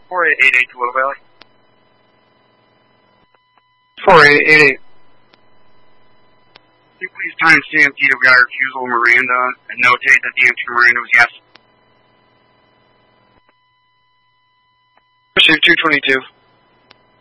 4888 to Willow Valley. 4888. Can you please time stamp DWI refusal Miranda and notate that the answer to Miranda was yes? Pursuit 222.